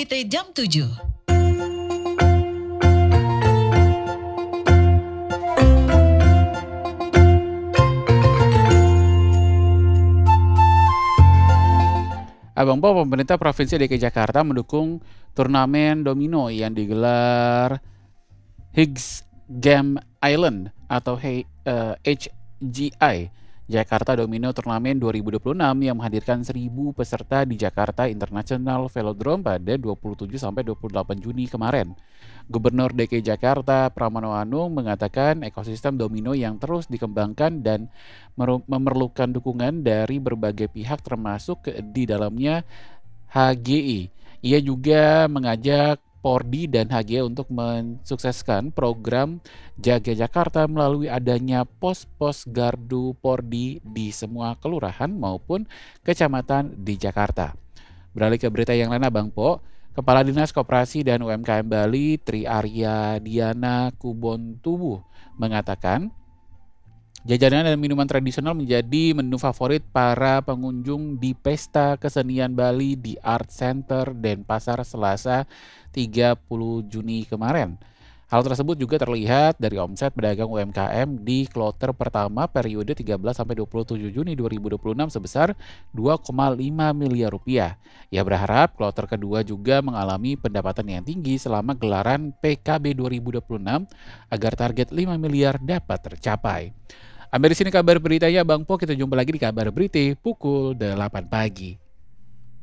Berita jam 7. Abang Po, pemerintah Provinsi DKI Jakarta mendukung turnamen domino yang digelar Higgs Game Island atau HGI Jakarta Domino Turnamen 2026 yang menghadirkan 1.000 peserta di Jakarta International Velodrome pada 27 sampai 28 Juni kemarin. Gubernur DKI Jakarta Pramono Anung mengatakan ekosistem domino yang terus dikembangkan dan memerlukan dukungan dari berbagai pihak termasuk di dalamnya HGI. Ia juga mengajak Pordi dan HGI untuk mensukseskan program Jaga Jakarta melalui adanya pos-pos gardu Pordi di semua kelurahan maupun kecamatan di Jakarta. Beralih ke berita yang lain, Abang Po, Kepala Dinas Koperasi dan UMKM Bali Tri Arya Diana Kubontubuh mengatakan jajanan dan minuman tradisional menjadi menu favorit para pengunjung di Pesta Kesenian Bali di Art Center Denpasar Selasa 30 Juni kemarin. Hal tersebut juga terlihat dari omset pedagang UMKM di kloter pertama periode 13 sampai 27 Juni 2026 sebesar 2,5 miliar rupiah. Ia berharap kloter kedua juga mengalami pendapatan yang tinggi selama gelaran PKB 2026 agar target 5 miliar dapat tercapai. Sampai di sini kabar beritanya Bang Po, kita jumpa lagi di kabar berita pukul 8 pagi.